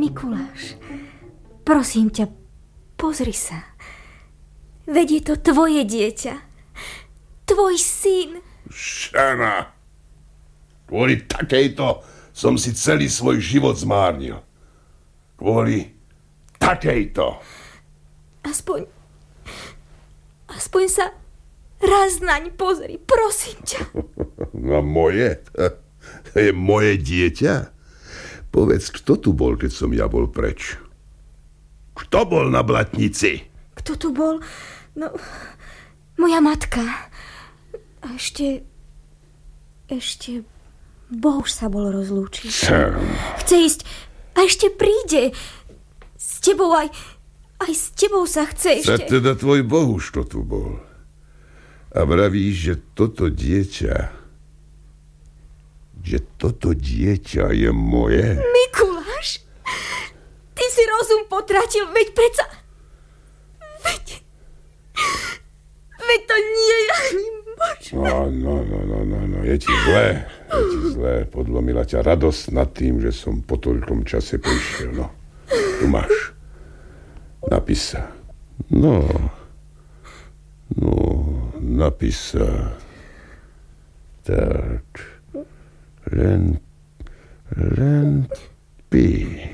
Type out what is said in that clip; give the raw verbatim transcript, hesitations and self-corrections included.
Mikuláš, prosím ťa, pozri sa. Veď je to tvoje dieťa. Tvoj syn. Šana, kvôli takejto som si celý svoj život zmárnil. Kvôli takejto. Aspoň... Aspoň sa raz naň pozri, prosím ťa. No moje? To je moje dieťa? Povedz, kto tu bol, keď som ja bol preč? Kto bol na blatnici? Kto tu bol? No, moja matka. A ešte... Ešte... Bohuž sa bol rozlúčiť. Sam. Chce ísť a ešte príde. S tebou aj... Aj s tebou sa chce ešte... Sa teda tvoj Bohuž to tu bol. A vravíš, že toto dieťa... Že toto dieťa je moje? Mikuláš, ty si rozum potratil, veď predsa... Veď... Veď to nie je ani možné. No, no, no, no, no, no, je ti zlé, je ti zlé. Podlomila ťa radosť nad tým, že som po toľkom čase prišiel. No, tu máš. Napís sa. No, no, napís sa. Tak, len, len pí.